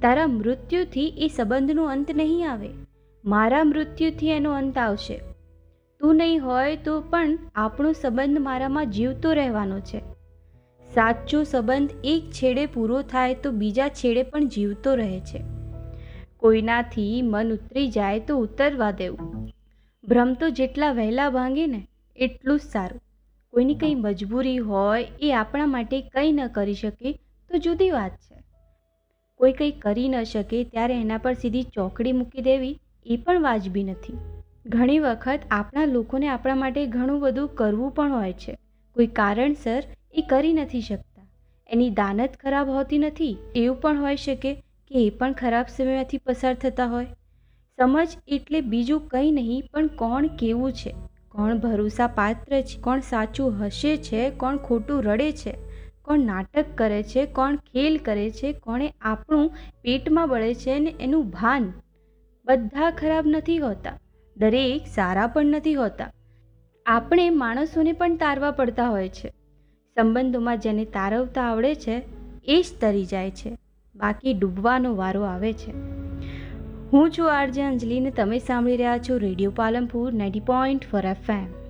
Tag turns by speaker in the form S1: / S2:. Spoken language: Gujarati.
S1: તારા મૃત્યુથી એ સંબંધનો અંત નહીં આવે, મારા મૃત્યુથી એનો અંત આવશે. તું નહીં હોય તો પણ આપણો સંબંધ મારામાં જીવતો રહેવાનો છે. સાચો સંબંધ એક છેડે પૂરો થાય તો બીજા છેડે પણ જીવતો રહે છે. કોઈનાથી મન ઉતરી જાય તો ઉતરવા દેવું. ભ્રમ તો જેટલા વહેલા ભાંગે ને એટલું જ સારું. કોઈની કંઈ મજબૂરી હોય, એ આપણા માટે કંઈ ન કરી શકે તો જુદી વાત છે. કોઈ કંઈ કરી ન શકે ત્યારે એના પર સીધી ચોકડી મૂકી દેવી એ પણ વાજબી નથી. ઘણી વખત આપણા લોકોને આપણા માટે ઘણું બધું કરવું પણ હોય છે. કોઈ કારણસર એ કરી નથી શકતા. એની દાનત ખરાબ હોતી નથી, એવું પણ હોઈ શકે કે એ પણ ખરાબ સમયમાંથી પસાર થતા હોય. સમજ એટલે બીજું કંઈ નહીં પણ કોણ કેવું છે, કોણ ભરોસા પાત્ર છે, કોણ સાચું હસે છે, કોણ ખોટું રડે છે, કોણ નાટક કરે છે, કોણ ખેલ કરે છે, કોણે આપણું પેટમાં બળે છે ને એનું ભાન. બધા ખરાબ નથી હોતા, દરેક સારા પણ નથી હોતા. આપણે માણસોને પણ તારવા પડતા હોય છે. સંબંધોમાં જેને તારવતા આવડે છે એ જ તરી જાય છે, બાકી ડૂબવાનો વારો આવે છે. હું છું આરજે અંજલિ ને તમે સાંભળી રહ્યા છો રેડિયો પાલનપુર 90.4 FM.